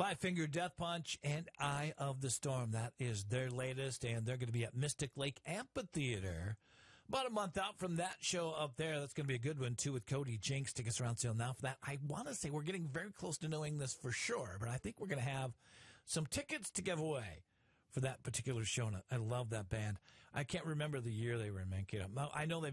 Five Finger Death Punch and Eye of the Storm. That is their latest, and they're going to be at Mystic Lake Amphitheater about a month out from that show up there. That's going to be a good one, too, with Cody Jinks. Tickets are on sale now for that. I want to say we're getting very close to knowing this for sure, but I think we're going to have some tickets to give away for that particular show. I love that band. I can't remember the year they were in Mankato. I know they've